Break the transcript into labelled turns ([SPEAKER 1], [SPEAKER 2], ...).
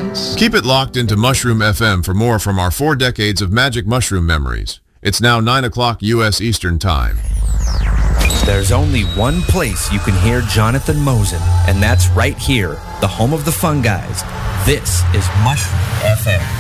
[SPEAKER 1] once.
[SPEAKER 2] Keep it locked into Mushroom FM for more from our 4 decades of magic mushroom memories. It's now 9 o'clock U.S. Eastern Time.
[SPEAKER 3] There's only one place you can hear Jonathan Mosen, and that's right here, the home of the Fun Guys. This is Mushroom FM.